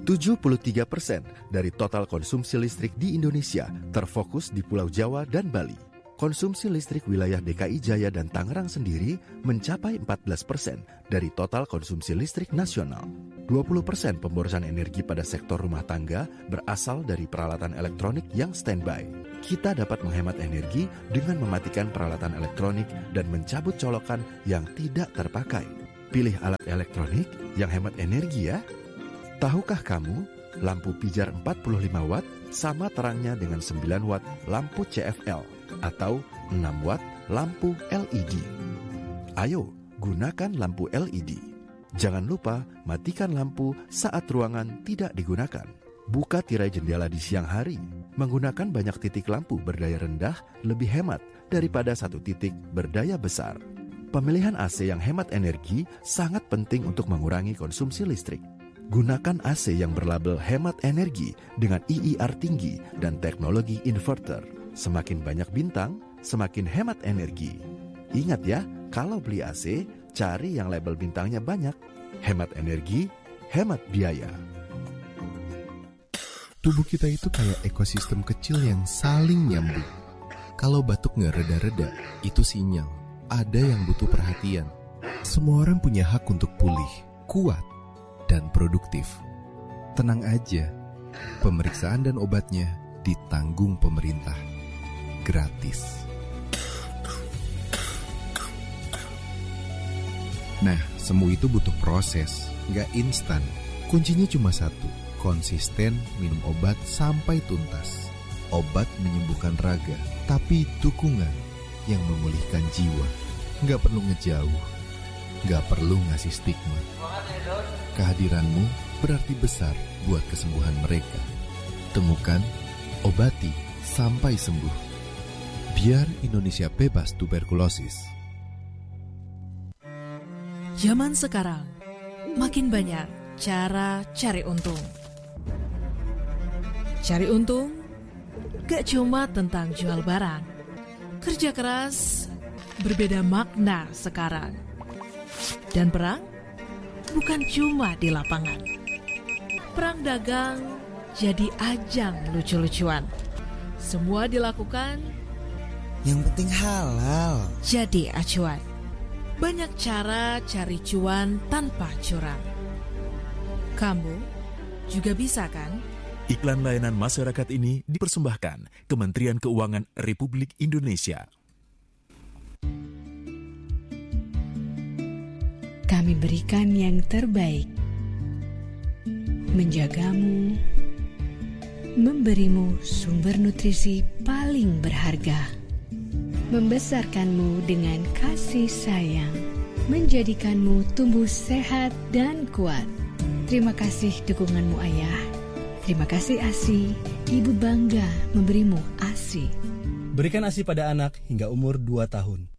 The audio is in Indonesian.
73% dari total konsumsi listrik di Indonesia terfokus di Pulau Jawa dan Bali. Konsumsi listrik wilayah DKI Jaya dan Tangerang sendiri mencapai 14% dari total konsumsi listrik nasional. 20% pemborosan energi pada sektor rumah tangga berasal dari peralatan elektronik yang standby. Kita dapat menghemat energi dengan mematikan peralatan elektronik dan mencabut colokan yang tidak terpakai. Pilih alat elektronik yang hemat energi ya. Tahukah kamu, lampu pijar 45 watt sama terangnya dengan 9 watt lampu CFL atau 6 watt lampu LED. Ayo, gunakan lampu LED. Jangan lupa matikan lampu saat ruangan tidak digunakan. Buka tirai jendela di siang hari. Menggunakan banyak titik lampu berdaya rendah lebih hemat daripada satu titik berdaya besar. Pemilihan AC yang hemat energi sangat penting untuk mengurangi konsumsi listrik. Gunakan AC yang berlabel hemat energi dengan IIR tinggi dan teknologi inverter. Semakin banyak bintang, semakin hemat energi. Ingat ya, kalau beli AC, cari yang label bintangnya banyak. Hemat energi, hemat biaya. Tubuh kita itu kayak ekosistem kecil yang saling nyambung. Kalau batuk nggak reda-reda, itu sinyal ada yang butuh perhatian. Semua orang punya hak untuk pulih, kuat, dan produktif. Tenang aja, pemeriksaan dan obatnya ditanggung pemerintah. Gratis. Nah, semua itu butuh proses, nggak instan. Kuncinya cuma satu, konsisten minum obat sampai tuntas. Obat menyembuhkan raga, tapi dukungan yang memulihkan jiwa. Nggak perlu ngejauh, nggak perlu ngasih stigma. Kehadiranmu berarti besar buat kesembuhan mereka. Temukan, obati, sampai sembuh. Biar Indonesia bebas tuberkulosis. Zaman sekarang, makin banyak cara cari untung. Cari untung gak cuma tentang jual barang. Kerja keras berbeda makna sekarang. Dan perang bukan cuma di lapangan. Perang dagang jadi ajang lucu-lucuan. Semua dilakukan, yang penting halal, jadi acuan. Banyak cara cari cuan tanpa curang. Kamu juga bisa kan? Iklan layanan masyarakat ini dipersembahkan Kementerian Keuangan Republik Indonesia. Kami berikan yang terbaik, menjagamu, memberimu sumber nutrisi paling berharga, membesarkanmu dengan kasih sayang, menjadikanmu tumbuh sehat dan kuat. Terima kasih dukunganmu Ayah. Terima kasih ASI, Ibu bangga memberimu ASI. Berikan ASI pada anak hingga umur 2 tahun.